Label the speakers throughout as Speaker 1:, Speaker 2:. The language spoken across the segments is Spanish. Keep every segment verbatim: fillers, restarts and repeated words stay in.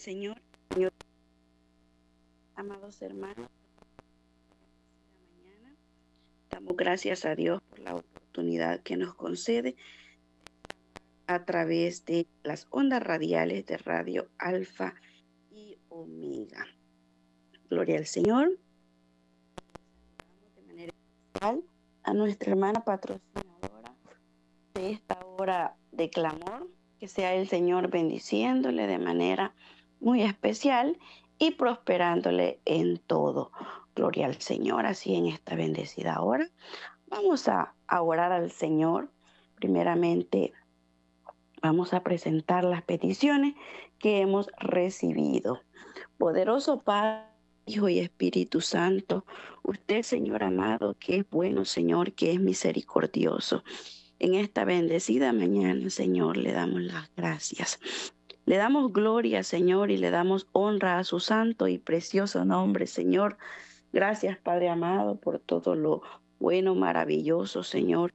Speaker 1: Señor, amados hermanos, mañana damos gracias a Dios por la oportunidad que nos concede a través de las ondas radiales de Radio Alfa y Omega. Gloria al Señor. De manera especial a nuestra hermana patrocinadora de esta hora de clamor, que sea el Señor bendiciéndole de manera muy especial y prosperándole en todo. Gloria al Señor, así en esta bendecida hora. Vamos a, a orar al Señor. Primeramente, vamos a presentar las peticiones que hemos recibido. Poderoso Padre, Hijo y Espíritu Santo, usted, Señor amado, que es bueno, Señor, que es misericordioso. En esta bendecida mañana, Señor, le damos las gracias. Le damos gloria, Señor, y le damos honra a su santo y precioso nombre, Señor. Gracias, Padre amado, por todo lo bueno, maravilloso, Señor.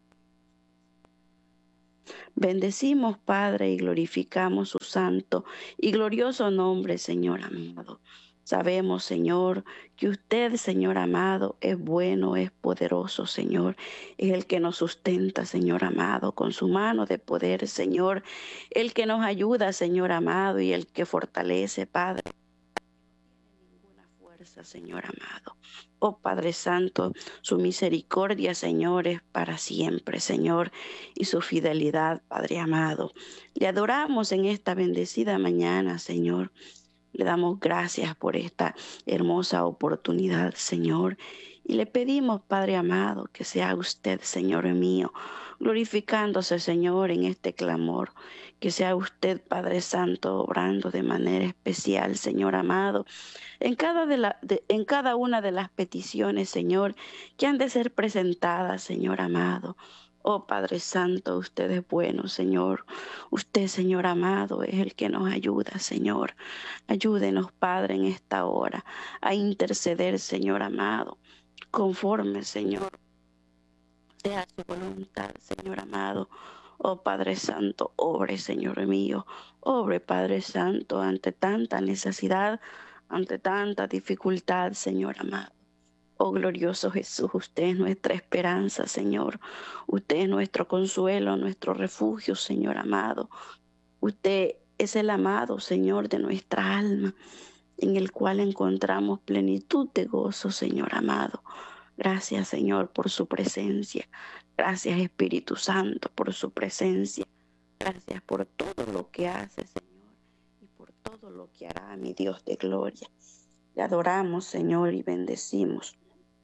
Speaker 1: Bendecimos, Padre, y glorificamos su santo y glorioso nombre, Señor amado. Sabemos, Señor, que usted, Señor amado, es bueno, es poderoso, Señor. Es el que nos sustenta, Señor amado, con su mano de poder, Señor. El que nos ayuda, Señor amado, y el que fortalece, Padre. No tiene ninguna fuerza, Señor amado. Oh Padre Santo, su misericordia, Señor, es para siempre, Señor, y su fidelidad, Padre amado. Le adoramos en esta bendecida mañana, Señor. Le damos gracias por esta hermosa oportunidad, Señor. Y le pedimos, Padre amado, que sea usted, Señor mío, glorificándose, Señor, en este clamor. Que sea usted, Padre Santo, obrando de manera especial, Señor amado, en cada, de la, de, en cada una de las peticiones, Señor, que han de ser presentadas, Señor amado. Oh Padre Santo, usted es bueno, Señor. Usted, Señor amado, es el que nos ayuda, Señor. Ayúdenos, Padre, en esta hora a interceder, Señor amado, conforme, Señor, sea su voluntad, Señor amado. Oh Padre Santo, obre, Señor mío, obre, Padre Santo, ante tanta necesidad, ante tanta dificultad, Señor amado. Oh glorioso Jesús, usted es nuestra esperanza, Señor. Usted es nuestro consuelo, nuestro refugio, Señor amado. Usted es el amado, Señor, de nuestra alma, en el cual encontramos plenitud de gozo, Señor amado. Gracias, Señor, por su presencia. Gracias, Espíritu Santo, por su presencia. Gracias por todo lo que hace, Señor, y por todo lo que hará, mi Dios de gloria. Le adoramos, Señor, y bendecimos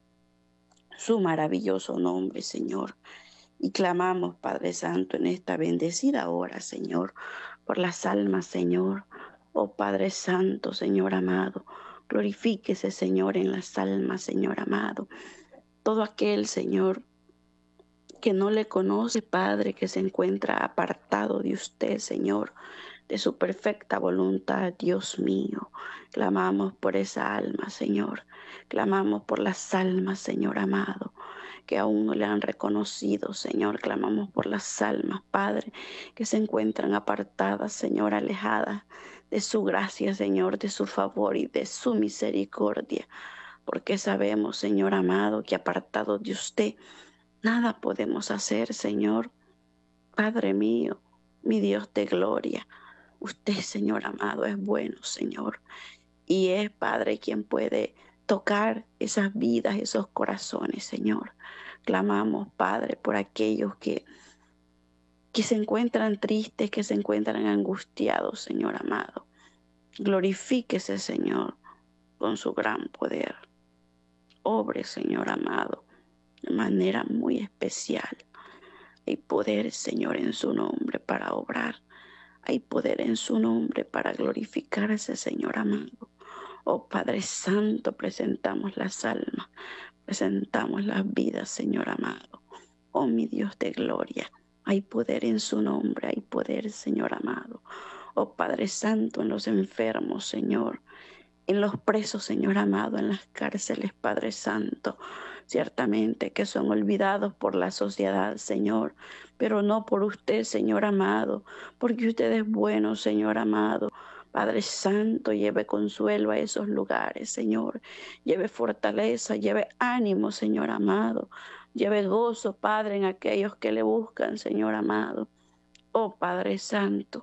Speaker 1: su maravilloso nombre, Señor. Y clamamos, Padre Santo, en esta bendecida hora, Señor, por las almas, Señor. Oh Padre Santo, Señor amado, glorifíquese, Señor, en las almas, Señor amado. Todo aquel, Señor, que no le conoce, Padre, que se encuentra apartado de usted, Señor, de su perfecta voluntad, Dios mío. Clamamos por esa alma, Señor. Clamamos por las almas, Señor amado, que aún no le han reconocido, Señor. Clamamos por las almas, Padre, que se encuentran apartadas, Señor, alejadas de su gracia, Señor, de su favor y de su misericordia. Porque sabemos, Señor amado, que apartados de usted, nada podemos hacer, Señor. Padre mío, mi Dios de gloria, usted, Señor amado, es bueno, Señor. Y es, Padre, quien puede tocar esas vidas, esos corazones, Señor. Clamamos, Padre, por aquellos que, que se encuentran tristes, que se encuentran angustiados, Señor amado. Glorifíquese, Señor, con su gran poder. Obre, Señor amado, de manera muy especial. Hay poder, Señor, en su nombre para obrar. Hay poder en su nombre para glorificarse, Señor amado. Oh Padre Santo, presentamos las almas, presentamos las vidas, Señor amado. Oh mi Dios de gloria, hay poder en su nombre, hay poder, Señor amado. Oh Padre Santo, en los enfermos, Señor, en los presos, Señor amado, en las cárceles, Padre Santo. ciertamente que son olvidados por la sociedad, Señor, pero no por usted, Señor amado, porque usted es bueno, Señor amado. Padre Santo, lleve consuelo a esos lugares, Señor. Lleve fortaleza, lleve ánimo, Señor amado. Lleve gozo, Padre, en aquellos que le buscan, Señor amado. Oh Padre Santo,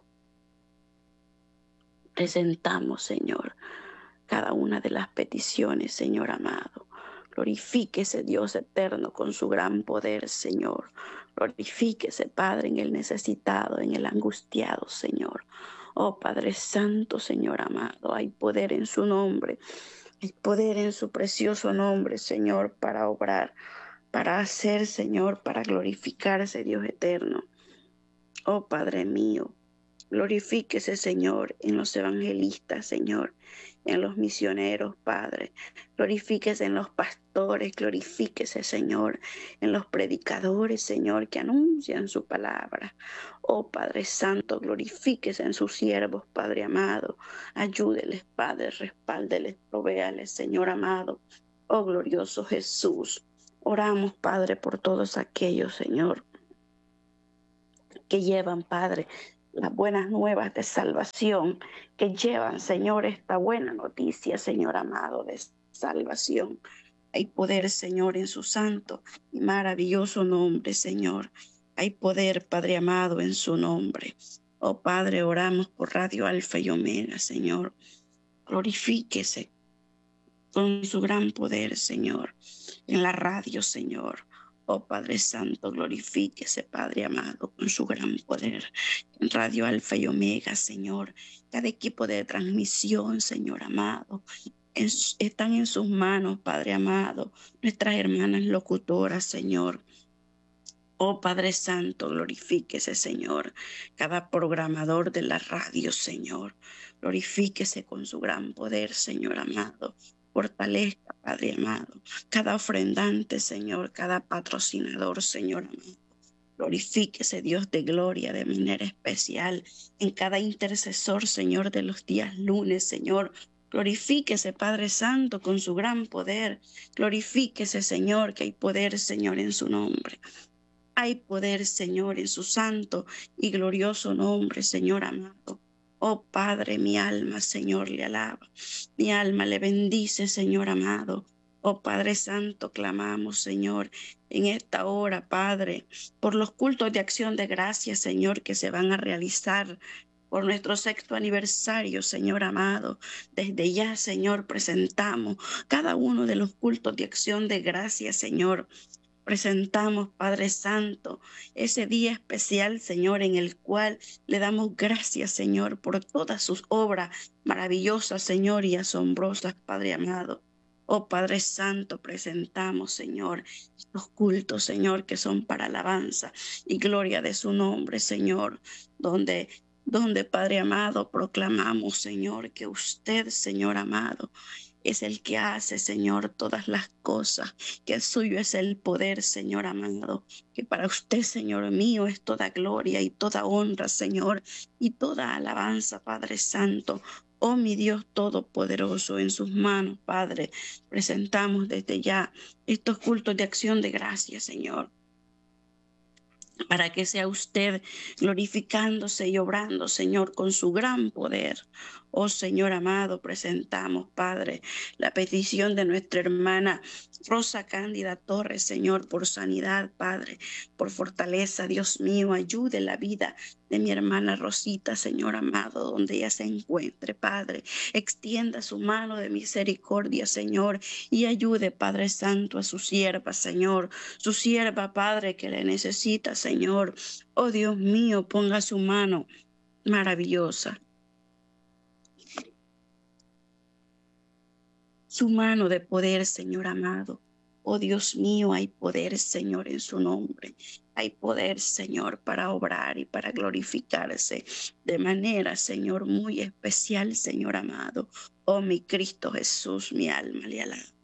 Speaker 1: presentamos, Señor, cada una de las peticiones, Señor amado. Glorifíquese, Dios eterno, con su gran poder, Señor. Glorifíquese, Padre, en el necesitado, en el angustiado, Señor. Oh Padre Santo, Señor amado, hay poder en su nombre, hay poder en su precioso nombre, Señor, para obrar, para hacer, Señor, para glorificarse, Dios eterno. Oh Padre mío, glorifíquese, Señor, en los evangelistas, Señor, en los misioneros, Padre. Glorifíquese en los pastores, glorifíquese, Señor, en los predicadores, Señor, que anuncian su palabra. Oh Padre Santo, glorifíquese en sus siervos, Padre amado. Ayúdeles, Padre, respáldeles, provéales, Señor amado. Oh glorioso Jesús, oramos, Padre, por todos aquellos, Señor, que llevan, Padre, las buenas nuevas de salvación, que llevan, Señor, esta buena noticia, Señor amado, de salvación. Hay poder, Señor, en su santo y maravilloso nombre, Señor. Hay poder, Padre amado, en su nombre. Oh Padre, oramos por Radio Alfa y Omega, Señor. Glorifíquese con su gran poder, Señor, en la radio, Señor. Oh Padre Santo, glorifíquese, Padre amado, con su gran poder. En Radio Alfa y Omega, Señor, cada equipo de transmisión, Señor amado, en, están en sus manos, Padre amado, nuestras hermanas locutoras, Señor. Oh Padre Santo, glorifíquese, Señor, cada programador de la radio, Señor. Glorifíquese con su gran poder, Señor amado. Fortalezca, Padre amado, cada ofrendante, Señor, cada patrocinador, Señor amado. Glorifíquese, Dios de gloria, de manera especial en cada intercesor, Señor, de los días lunes, Señor. Glorifíquese, Padre Santo, con su gran poder. Glorifíquese, Señor, que hay poder, Señor, en su nombre. Hay poder, Señor, en su santo y glorioso nombre, Señor amado. Oh Padre, mi alma, Señor, le alaba. Mi alma le bendice, Señor amado. Oh Padre Santo, clamamos, Señor, en esta hora, Padre, por los cultos de acción de gracias, Señor, que se van a realizar por nuestro sexto aniversario, Señor amado. Desde ya, Señor, presentamos cada uno de los cultos de acción de gracias, Señor. Presentamos, Padre Santo, ese día especial, Señor, en el cual le damos gracias, Señor, por todas sus obras maravillosas, Señor, y asombrosas, Padre amado. Oh Padre Santo, presentamos, Señor, estos cultos, Señor, que son para alabanza y gloria de su nombre, Señor, donde, donde, Padre amado, proclamamos, Señor, que usted, Señor amado, es el que hace, Señor, todas las cosas, que el suyo es el poder, Señor amado, que para usted, Señor mío, es toda gloria y toda honra, Señor, y toda alabanza, Padre Santo. Oh, mi Dios Todopoderoso, en sus manos, Padre, presentamos desde ya estos cultos de acción de gracias, Señor, para que sea usted glorificándose y obrando, Señor, con su gran poder. Oh Señor amado, presentamos, Padre, la petición de nuestra hermana Rosa Cándida Torres, Señor, por sanidad, Padre, por fortaleza. Dios mío, ayude la vida de mi hermana Rosita, Señor amado, donde ella se encuentre, Padre. Extienda su mano de misericordia, Señor, y ayude, Padre Santo, a su sierva, Señor, su sierva, Padre, que le necesita, Señor. Oh Dios mío, ponga su mano maravillosa, su mano de poder, Señor amado. Oh Dios mío, hay poder, Señor, en su nombre. Hay poder, Señor, para obrar y para glorificarse de manera, Señor, muy especial, Señor amado. Oh mi Cristo Jesús, mi alma le alaba.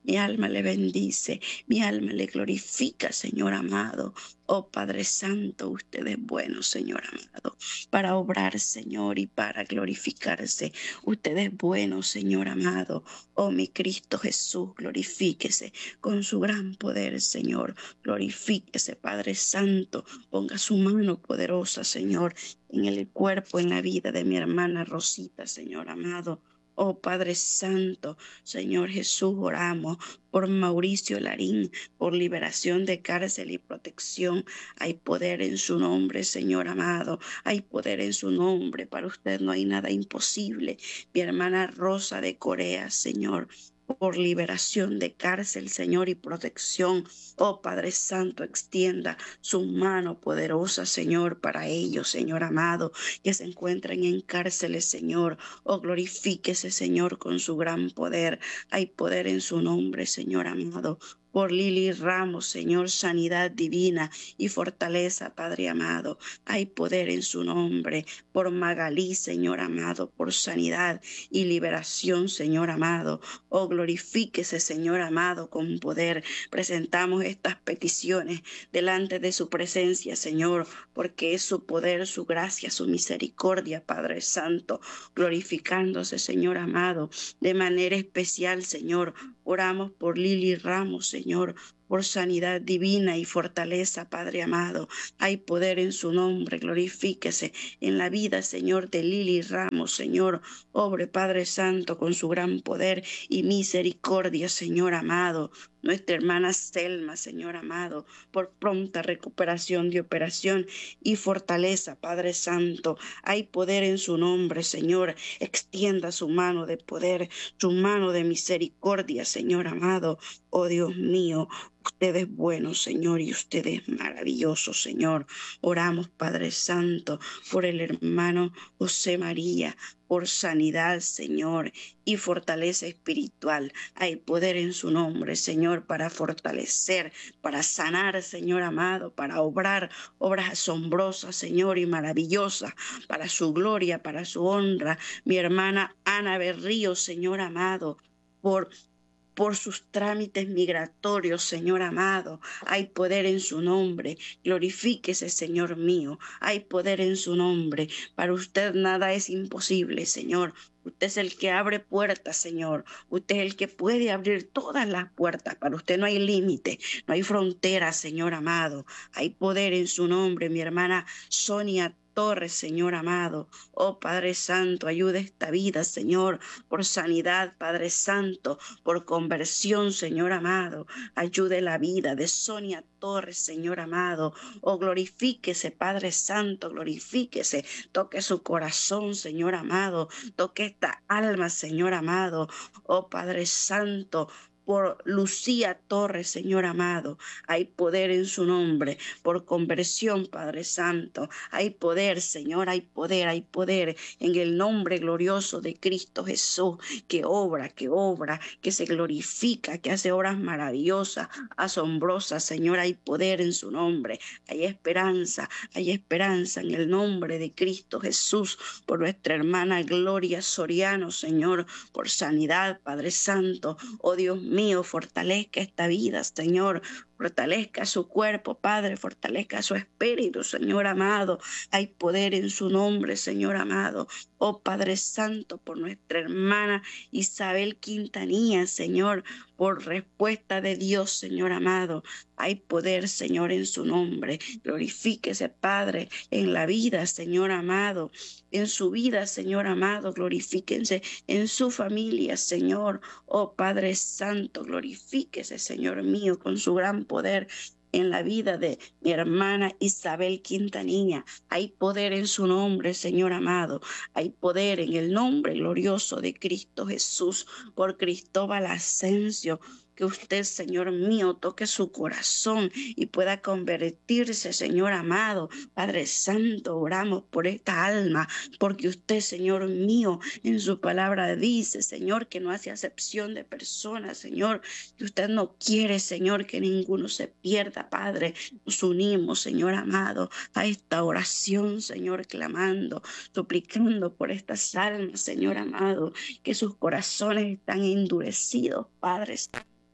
Speaker 1: Mi alma le bendice, mi alma le glorifica, Señor amado. Oh Padre Santo, usted es bueno, Señor amado, para obrar, Señor, y para glorificarse. Usted es bueno, Señor amado. Oh mi Cristo Jesús, glorifíquese con su gran poder, Señor. Glorifíquese, Padre Santo. Ponga su mano poderosa, Señor, en el cuerpo, en la vida de mi hermana Rosita, Señor amado. Oh Padre Santo, Señor Jesús, oramos por Mauricio Larín, por liberación de cárcel y protección. Hay poder en su nombre, Señor amado. Hay poder en su nombre. Para usted no hay nada imposible. Mi hermana Rosa de Corea, Señor, por liberación de cárcel, Señor, y protección. Oh Padre Santo, extienda su mano poderosa, Señor, para ellos, Señor amado, que se encuentran en cárceles, Señor. Oh, glorifíquese, Señor, con su gran poder. Hay poder en su nombre, Señor amado. Por Lili Ramos, Señor, sanidad divina y fortaleza, Padre amado. Hay poder en su nombre. Por Magalí, Señor amado, por sanidad y liberación, Señor amado. Oh, glorifíquese, Señor amado, con poder. Presentamos estas peticiones delante de su presencia, Señor, porque es su poder, su gracia, su misericordia, Padre Santo, glorificándose, Señor amado, de manera especial, Señor. Oramos por Lili Ramos, Señor, por sanidad divina y fortaleza, Padre amado. Hay poder en su nombre, glorifíquese en la vida, Señor, de Lili Ramos, Señor. Obre, Padre Santo, con su gran poder y misericordia, Señor amado. Nuestra hermana Selma, Señor amado, por pronta recuperación de operación y fortaleza, Padre Santo. Hay poder en su nombre, Señor. Extienda su mano de poder, su mano de misericordia, Señor amado. Oh Dios mío, usted es bueno, Señor, y usted es maravilloso, Señor. Oramos, Padre Santo, por el hermano José María, por sanidad, Señor, y fortaleza espiritual. Hay poder en su nombre, Señor, para fortalecer, para sanar, Señor amado, para obrar obras asombrosas, Señor, y maravillosas, para su gloria, para su honra. Mi hermana Ana Berrío, Señor amado, por por sus trámites migratorios, Señor amado. Hay poder en su nombre. Glorifíquese, Señor mío. Hay poder en su nombre. Para usted nada es imposible, Señor. Usted es el que abre puertas, Señor. Usted es el que puede abrir todas las puertas. Para usted no hay límite, no hay frontera, Señor amado. Hay poder en su nombre, mi hermana Sonia Torres, Señor amado. Oh Padre Santo, ayuda esta vida, Señor, por sanidad, Padre Santo, por conversión, Señor amado. Ayude la vida de Sonia Torres, Señor amado. Oh, glorifíquese, Padre Santo, glorifíquese. Toque su corazón, Señor amado. Toque esta alma, Señor amado. Oh, Padre Santo, por Lucía Torres, Señor amado. Hay poder en su nombre, por conversión, Padre Santo. Hay poder, Señor, hay poder, hay poder en el nombre glorioso de Cristo Jesús, que obra, que obra, que se glorifica, que hace obras maravillosas, asombrosas, Señor. Hay poder en su nombre, hay esperanza, hay esperanza en el nombre de Cristo Jesús, por nuestra hermana Gloria Soriano, Señor, por sanidad, Padre Santo. Oh Dios mío, mío, fortalezca esta vida, Señor. Fortalezca su cuerpo, Padre, fortalezca su espíritu, Señor amado. Hay poder en su nombre, Señor amado. Oh Padre Santo, por nuestra hermana Isabel Quintanilla, Señor, por respuesta de Dios, Señor amado. Hay poder, Señor, en su nombre. Glorifíquese, Padre, en la vida, Señor amado. En su vida, Señor amado, glorifíquense en su familia, Señor. Oh Padre Santo, glorifíquese, Señor mío, con su gran poder en la vida de mi hermana Isabel Quintanilla. Hay poder en su nombre, Señor amado. Hay poder en el nombre glorioso de Cristo Jesús, por Cristóbal Asensio. Que usted, Señor mío, toque su corazón y pueda convertirse, Señor amado. Padre Santo, oramos por esta alma, porque usted, Señor mío, en su palabra dice, Señor, que no hace acepción de personas, Señor, que usted no quiere, Señor, que ninguno se pierda, Padre. Nos unimos, Señor amado, a esta oración, Señor, clamando, suplicando por estas almas, Señor amado, que sus corazones están endurecidos, Padre.